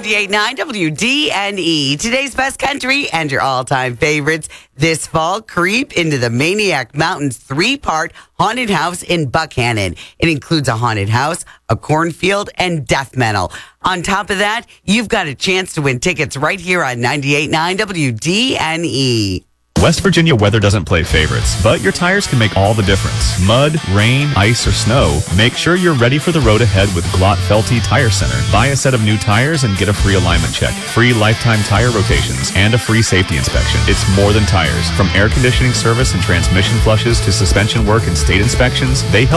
98.9 WDNE. Today's best country and your all-time favorites. This fall, creep into the Maniac Mountains 3-part haunted house in Buckhannon. It includes a haunted house, a cornfield, and death metal. On top of that, you've got a chance to win tickets right here on 98.9 WDNE. West Virginia weather doesn't play favorites, but your tires can make all the difference. Mud, rain, ice, or snow, make sure you're ready for the road ahead with Glott-Felty Tire Center. Buy a set of new tires and get a free alignment check, free lifetime tire rotations, and a free safety inspection. It's more than tires. From air conditioning service and transmission flushes to suspension work and state inspections, they help